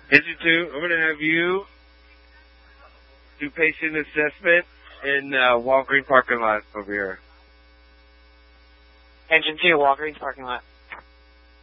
Engine 2, I'm going to have you do patient assessment in Walgreens parking lot over here. Engine 2, Walgreens parking lot.